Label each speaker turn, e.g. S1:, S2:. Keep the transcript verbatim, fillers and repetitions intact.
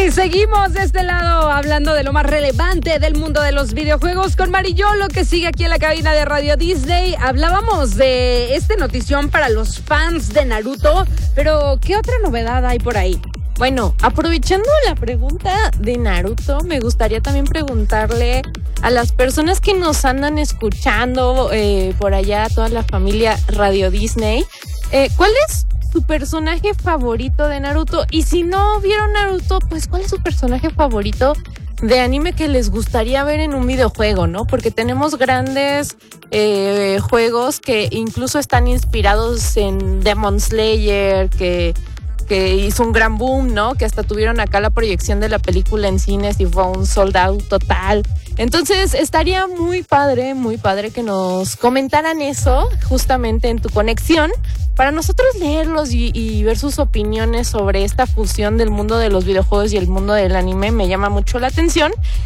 S1: Y seguimos de este lado hablando de lo más relevante del mundo de los videojuegos con Mariyolo, que sigue aquí en la cabina de Radio Disney. Hablábamos de este notición para los fans de Naruto, pero ¿qué otra novedad hay por ahí?
S2: Bueno, aprovechando la pregunta de Naruto, me gustaría también preguntarle a las personas que nos andan escuchando eh, por allá, toda la familia Radio Disney, eh, ¿cuál es su personaje favorito de Naruto? Y si no vieron Naruto, pues ¿cuál es su personaje favorito de anime que les gustaría ver en un videojuego, ¿no? Porque tenemos grandes eh, juegos que incluso están inspirados en Demon Slayer, que... que hizo un gran boom, ¿no? Que hasta tuvieron acá la proyección de la película en cines y fue un sold out total. Entonces, estaría muy padre, muy padre que nos comentaran eso justamente en Tu Conexión para nosotros leerlos y, y ver sus opiniones sobre esta fusión del mundo de los videojuegos y el mundo del anime. Me llama mucho la atención.